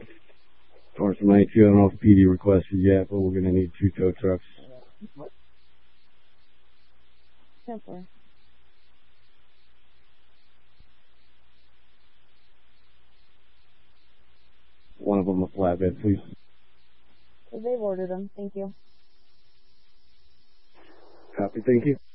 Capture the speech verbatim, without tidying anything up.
Four from ninety-two, I don't know if P D requested yet, but we're going to need two tow trucks. Temper. One of them a flatbed, please. They've ordered them. Thank you. Copy, thank you.